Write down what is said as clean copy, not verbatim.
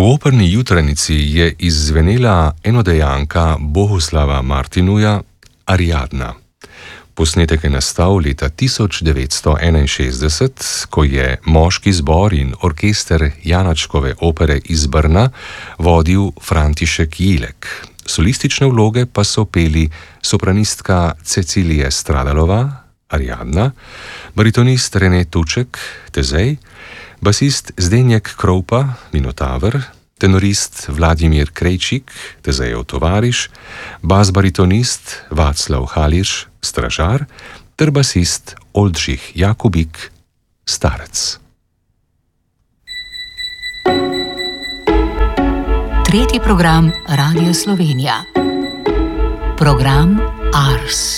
operni Jutranici je izzvenela enodejanka Bohuslava Martinuja Ariadna. Posnetek je nastal leta 1961, ko je moški zbor in orkester Janačkove opere iz Brna vodil František Jilek. Solistične vloge pa so peli sopranistka Cecilija Stradalova, Ariadna, baritonist Rene Tuček, Tezej, basist Zdenjek Kroupa, Minotaver, tenorist Vladimir Krejčik, Tezejev tovariš, bas-baritonist Václav Halirš, Stražar, ter basist Oldřich Jakubik, Starec. Tretji program Radia Slovenija. Program Ars.